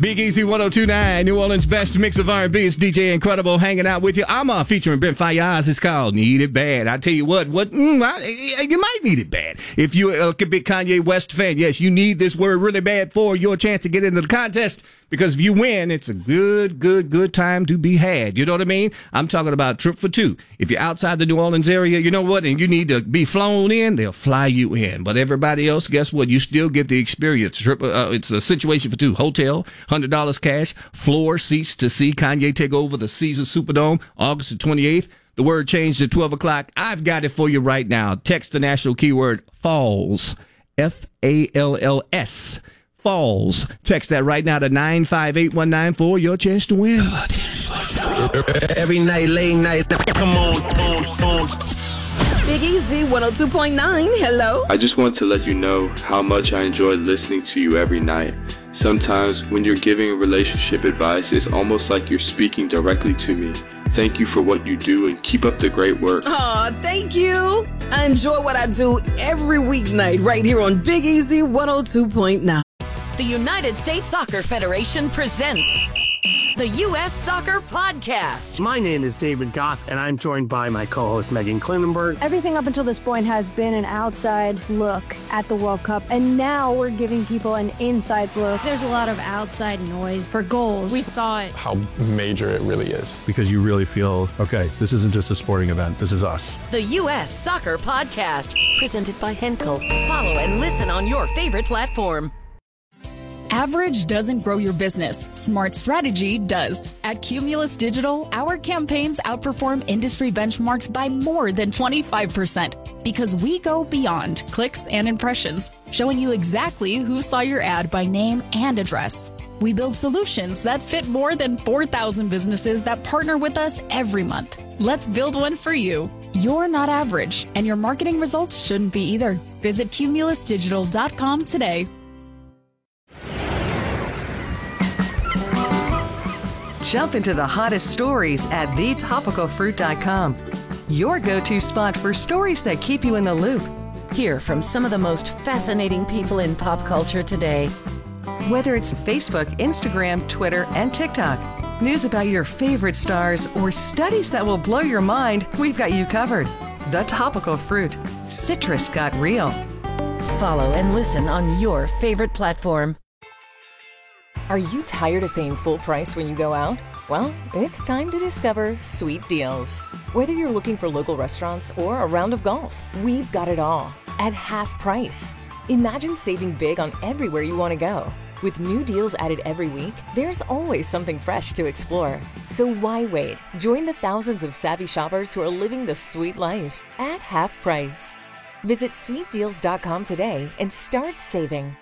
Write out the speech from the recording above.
Big Easy 102.9, New Orleans' best mix of R&B. It's DJ Incredible hanging out with you. I'm featuring Brent Faiyaz. It's called Need It Bad. I tell you what, you might need it bad. If you're a big Kanye West fan, yes, you need this word really bad for your chance to get into the contest. Because if you win, it's a good time to be had. You know what I mean? I'm talking about trip for two. If you're outside the New Orleans area, you know what? And you need to be flown in, they'll fly you in. But everybody else, guess what? You still get the experience. It's a situation for two. Hotel, $100 cash, floor seats to see Kanye take over the Caesars Superdome August the 28th. The word changed to 12 o'clock. I've got it for you right now. Text the national keyword FALLS, F-A-L-L-S. Falls. Text that right now to 95819 for your chance to win. Every night, late night. Come on. Big Easy 102.9. Hello. I just want to let you know how much I enjoy listening to you every night. Sometimes when you're giving relationship advice, it's almost like you're speaking directly to me. Thank you for what you do and keep up the great work. Aw, thank you. I enjoy what I do every weeknight right here on Big Easy 102.9. The United States Soccer Federation presents the U.S. Soccer Podcast. My name is David Goss, and I'm joined by my co-host Megan Klinenberg. Everything up until this point has been an outside look at the World Cup, and now we're giving people an inside look. There's a lot of outside noise for goals. We thought how major it really is. Because you really feel, okay, this isn't just a sporting event, this is us. The U.S. Soccer Podcast, presented by Henkel. Follow and listen on your favorite platform. Average doesn't grow your business. Smart strategy does. At Cumulus Digital, our campaigns outperform industry benchmarks by more than 25% because we go beyond clicks and impressions, showing you exactly who saw your ad by name and address. We build solutions that fit more than 4,000 businesses that partner with us every month. Let's build one for you. You're not average, and your marketing results shouldn't be either. Visit cumulusdigital.com today. Jump into the hottest stories at thetopicalfruit.com. Your go-to spot for stories that keep you in the loop. Hear from some of the most fascinating people in pop culture today. Whether it's Facebook, Instagram, Twitter, and TikTok, news about your favorite stars, or studies that will blow your mind, we've got you covered. The Topical Fruit. Citrus got real. Follow and listen on your favorite platform. Are you tired of paying full price when you go out? Well, it's time to discover Sweet Deals. Whether you're looking for local restaurants or a round of golf, we've got it all at half price. Imagine saving big on everywhere you want to go. With new deals added every week, there's always something fresh to explore. So why wait? Join the thousands of savvy shoppers who are living the sweet life at half price. Visit sweetdeals.com today and start saving.